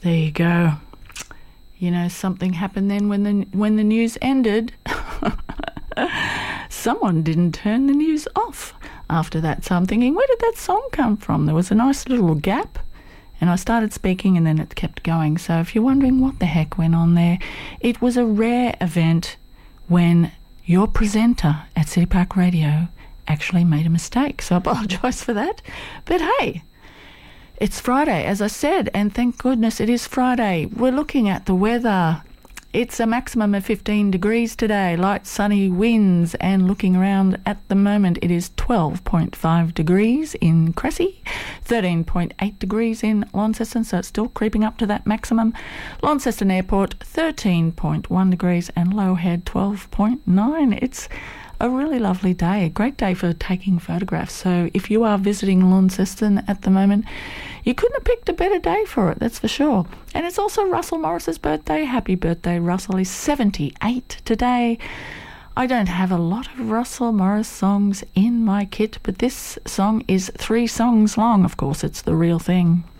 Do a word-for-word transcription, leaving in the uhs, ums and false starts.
There you go. You know, something happened then when the when the news ended. Someone didn't turn the news off after that. So I'm thinking, where did that song come from? There was a nice little gap, and I started speaking and then it kept going. So if you're wondering what the heck went on there, it was a rare event when your presenter at City Park Radio actually made a mistake. So I apologise for that. But hey, it's Friday, as I said, and thank goodness it is Friday. We're looking at the weather. It's a maximum of fifteen degrees today, light sunny winds, and looking around at the moment it is twelve point five degrees in Cressy, thirteen point eight degrees in Launceston, so it's still creeping up to that maximum. Launceston Airport, thirteen point one degrees, and Low Head, twelve point nine. It's a really lovely day, a great day for taking photographs. So if you are visiting Launceston at the moment, you couldn't have picked a better day for it, that's for sure. And it's also Russell Morris's birthday. Happy birthday, Russell. He's seventy-eight today. I don't have a lot of Russell Morris songs in my kit, but this song is three songs long. Of course, it's the real thing.